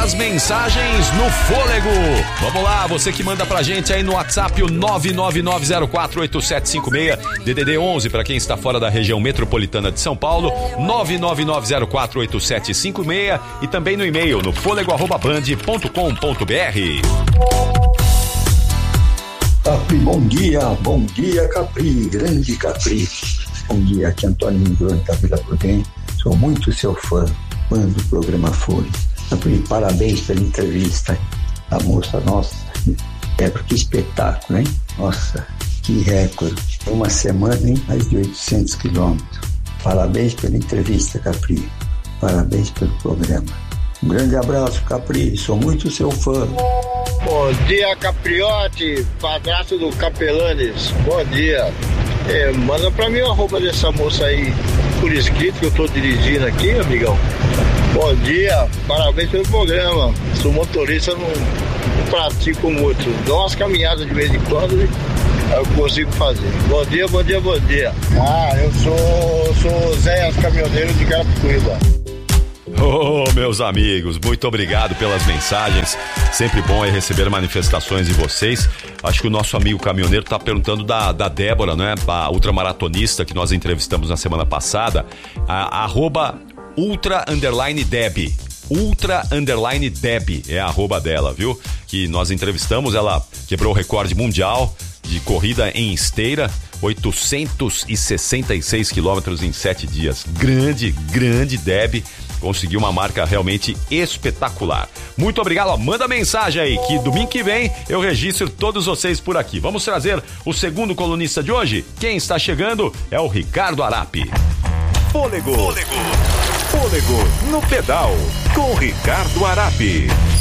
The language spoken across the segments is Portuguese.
as mensagens no Fôlego. Vamos lá, você que manda pra gente aí no WhatsApp o 999048756, DDD 11 para quem está fora da região metropolitana de São Paulo, 999048756 e também no e-mail no fôlego@band.com.br. Capri, bom dia Capri, grande Capri. Bom dia, aqui Antônio Mingrone da Vila Prudente. Sou muito seu fã do programa Fôlego. Capri, parabéns pela entrevista. A moça, nossa, que espetáculo, hein? Nossa, que recorde. Uma semana, hein? Mais de 800 quilômetros. Parabéns pela entrevista, Capri. Parabéns pelo programa. Um grande abraço, Capri. Sou muito seu fã. Bom dia, Capriote, padrasto do Capelanes. Bom dia. Manda pra mim o arroba dessa moça aí por escrito que eu tô dirigindo aqui, amigão. Bom dia, parabéns pelo programa. Sou motorista, não pratico muito. Dou umas caminhadas de vez em quando e eu consigo fazer. Bom dia. Eu sou Zé, caminhoneiro de Carapicuíba. Meus amigos, muito obrigado pelas mensagens. Sempre bom é receber manifestações de vocês. Acho que o nosso amigo caminhoneiro está perguntando da Débora, né? A ultramaratonista que nós entrevistamos na semana passada. Arroba ultra_Deb. Ultra_Deb é a arroba dela, viu? Que nós entrevistamos, ela quebrou o recorde mundial de corrida em esteira, 866 quilômetros em 7 dias. Grande Deb. Conseguiu uma marca realmente espetacular. Muito obrigado, manda mensagem aí que domingo que vem eu registro todos vocês por aqui. Vamos trazer o segundo colunista de hoje. Quem está chegando é o Ricardo Arapi. Fôlego no pedal com Ricardo Arapi.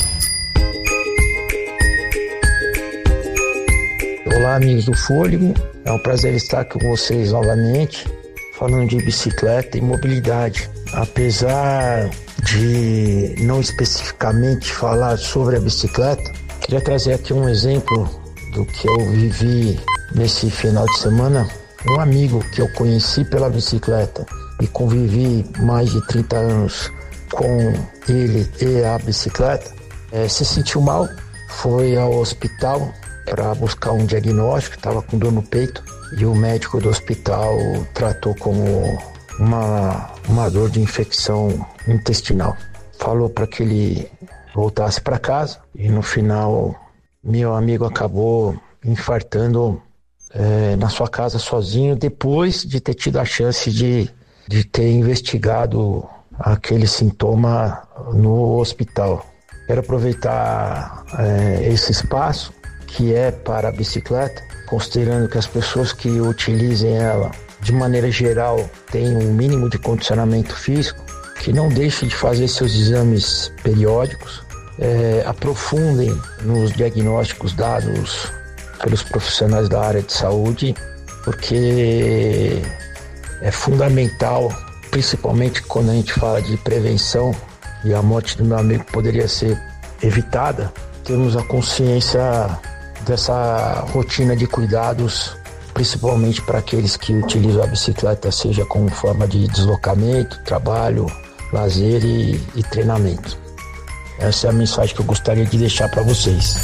Olá, amigos do Fôlego, é um prazer estar com vocês novamente, falando de bicicleta e mobilidade. Apesar de não especificamente falar sobre a bicicleta, queria trazer aqui um exemplo do que eu vivi nesse final de semana. Um amigo que eu conheci pela bicicleta e convivi mais de 30 anos com ele e a bicicleta, se sentiu mal, foi ao hospital para buscar um diagnóstico, estava com dor no peito e o médico do hospital tratou como uma dor de infecção intestinal. Falou para que ele voltasse para casa e no final meu amigo acabou infartando na sua casa sozinho, depois de ter tido a chance de ter investigado aquele sintoma no hospital. Quero aproveitar esse espaço que é para a bicicleta, considerando que as pessoas que utilizem ela de maneira geral tenham um mínimo de condicionamento físico, que não deixem de fazer seus exames periódicos, aprofundem nos diagnósticos dados pelos profissionais da área de saúde, porque é fundamental, principalmente quando a gente fala de prevenção e a morte do meu amigo poderia ser evitada, termos a consciência dessa rotina de cuidados, principalmente para aqueles que utilizam a bicicleta, seja como forma de deslocamento, trabalho, lazer e treinamento. Essa é a mensagem que eu gostaria de deixar para vocês.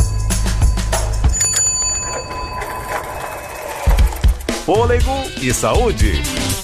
Fôlego e saúde.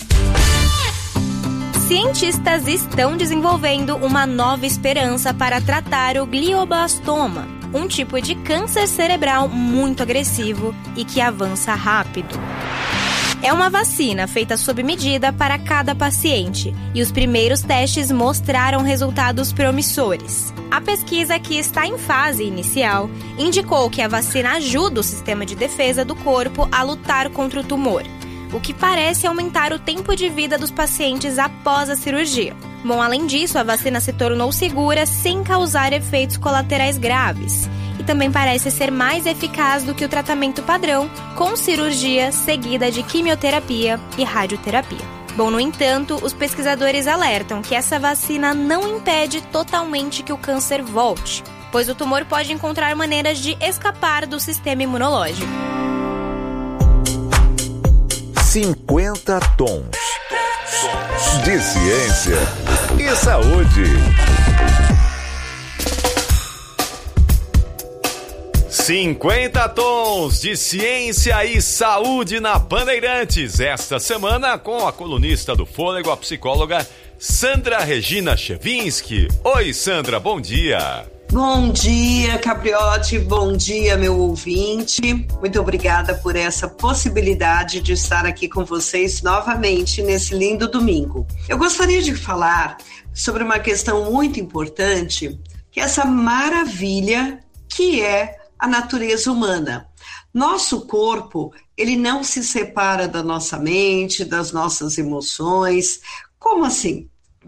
Cientistas estão desenvolvendo uma nova esperança para tratar o glioblastoma, um tipo de câncer cerebral muito agressivo e que avança rápido. É uma vacina feita sob medida para cada paciente e os primeiros testes mostraram resultados promissores. A pesquisa, que está em fase inicial, indicou que a vacina ajuda o sistema de defesa do corpo a lutar contra o tumor, o que parece aumentar o tempo de vida dos pacientes após a cirurgia. Bom, além disso, a vacina se tornou segura sem causar efeitos colaterais graves e também parece ser mais eficaz do que o tratamento padrão, com cirurgia seguida de quimioterapia e radioterapia. Bom, no entanto, os pesquisadores alertam que essa vacina não impede totalmente que o câncer volte, pois o tumor pode encontrar maneiras de escapar do sistema imunológico. 50 tons de ciência e saúde. 50 tons de ciência e saúde na Bandeirantes. Esta semana com a colunista do Fôlego, a psicóloga Sandra Regina Chevinski. Oi, Sandra, bom dia. Bom dia, Capriotti, bom dia, meu ouvinte. Muito obrigada por essa possibilidade de estar aqui com vocês novamente nesse lindo domingo. Eu gostaria de falar sobre uma questão muito importante, que é essa maravilha que é a natureza humana. Nosso corpo, ele não se separa da nossa mente, das nossas emoções. Como assim?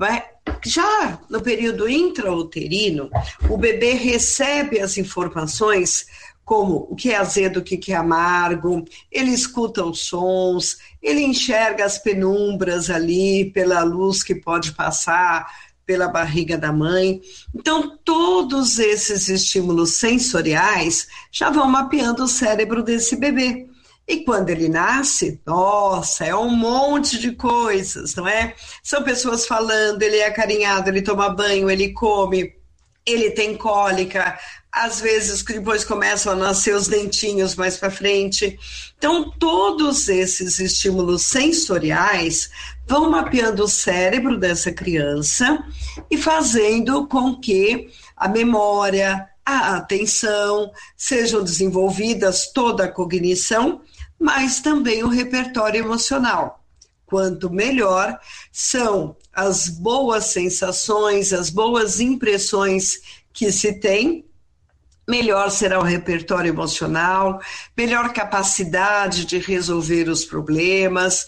Já no período intrauterino, o bebê recebe as informações como o que é azedo, o que é amargo, ele escuta os sons, ele enxerga as penumbras ali pela luz que pode passar pela barriga da mãe. Então, todos esses estímulos sensoriais já vão mapeando o cérebro desse bebê. E quando ele nasce, nossa, é um monte de coisas, não é? São pessoas falando, ele é acarinhado, ele toma banho, ele come, ele tem cólica, às vezes depois começam a nascer os dentinhos mais para frente. Então, todos esses estímulos sensoriais vão mapeando o cérebro dessa criança e fazendo com que a memória, a atenção sejam desenvolvidas, toda a cognição, mas também o repertório emocional. Quanto melhor são as boas sensações, as boas impressões que se tem, melhor será o repertório emocional, melhor capacidade de resolver os problemas,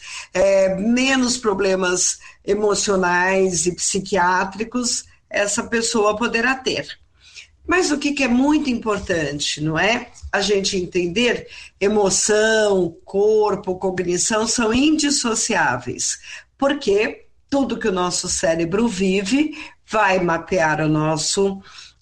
menos problemas emocionais e psiquiátricos essa pessoa poderá ter. Mas o que é muito importante, não é? A gente entender emoção, corpo, cognição são indissociáveis, porque tudo que o nosso cérebro vive vai mapear o nosso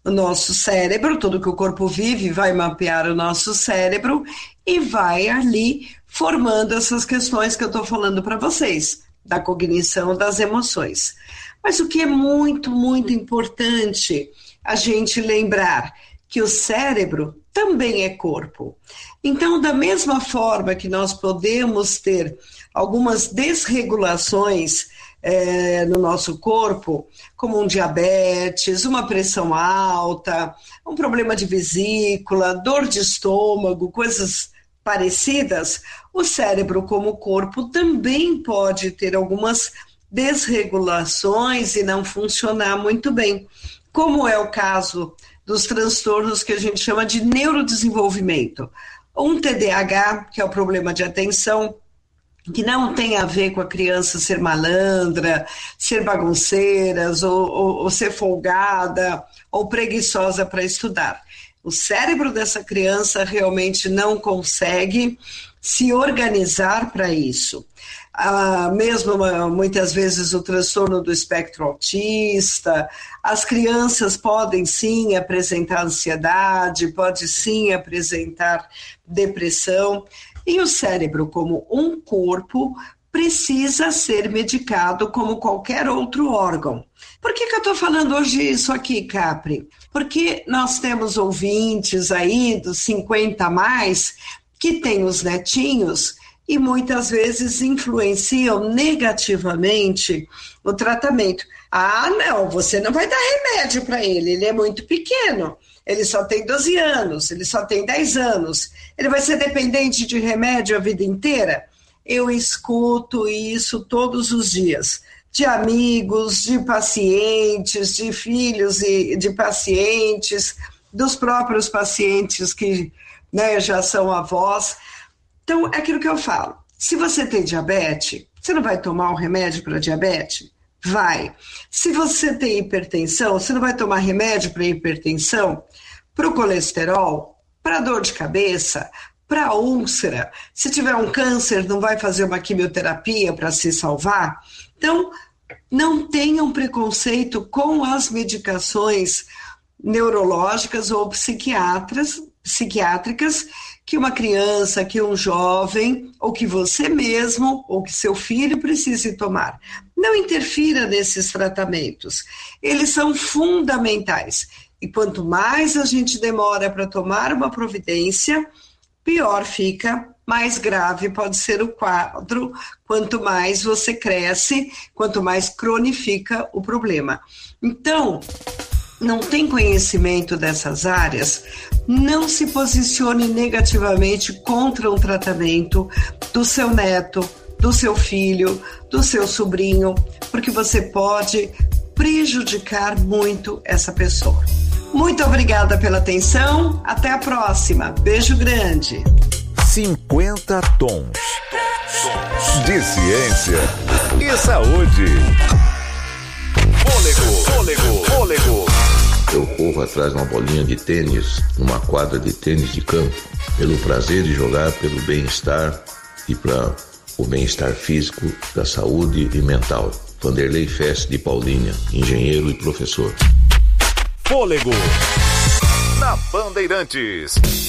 cérebro, tudo que o corpo vive vai mapear o nosso cérebro e vai ali formando essas questões que eu estou falando para vocês, da cognição, das emoções. Mas o que é muito, muito importante a gente lembrar que o cérebro também é corpo. Então, da mesma forma que nós podemos ter algumas desregulações no nosso corpo, como um diabetes, uma pressão alta, um problema de vesícula, dor de estômago, coisas parecidas, o cérebro como corpo também pode ter algumas desregulações e não funcionar muito bem, como é o caso dos transtornos que a gente chama de neurodesenvolvimento. Um TDAH, que é o problema de atenção, que não tem a ver com a criança ser malandra, ser bagunceira, ou ser folgada, ou preguiçosa para estudar. O cérebro dessa criança realmente não consegue se organizar para isso. Mesmo muitas vezes o transtorno do espectro autista, as crianças podem sim apresentar ansiedade, pode sim apresentar depressão, e o cérebro, como um corpo, precisa ser medicado como qualquer outro órgão. Por que eu estou falando hoje isso aqui, Capri? Porque nós temos ouvintes aí dos 50 a mais que têm os netinhos e muitas vezes influenciam negativamente o tratamento. Ah, não, você não vai dar remédio para ele é muito pequeno, ele só tem 12 anos, ele só tem 10 anos, ele vai ser dependente de remédio a vida inteira? Eu escuto isso todos os dias, de amigos, de pacientes, de filhos e de pacientes, dos próprios pacientes que já são avós. Então, é aquilo que eu falo. Se você tem diabetes, você não vai tomar um remédio para diabetes? Vai. Se você tem hipertensão, você não vai tomar remédio para hipertensão? Para o colesterol? Para dor de cabeça? Para úlcera? Se tiver um câncer, não vai fazer uma quimioterapia para se salvar? Então, não tenham preconceito com as medicações neurológicas ou psiquiátricas que uma criança, que um jovem, ou que você mesmo, ou que seu filho precise tomar. Não interfira nesses tratamentos. Eles são fundamentais. E quanto mais a gente demora para tomar uma providência, pior fica, mais grave pode ser o quadro, quanto mais você cresce, quanto mais cronifica o problema. Então, não tem conhecimento dessas áreas, não se posicione negativamente contra um tratamento do seu neto, do seu filho, do seu sobrinho, porque você pode prejudicar muito essa pessoa. Muito obrigada pela atenção, até a próxima. Beijo grande. 50 tons de ciência e saúde. Fôlego. Eu corro atrás de uma bolinha de tênis, numa quadra de tênis de campo, pelo prazer de jogar, pelo bem-estar e para o bem-estar físico, da saúde e mental. Vanderlei Fest de Paulínia, engenheiro e professor. Fôlego na Bandeirantes.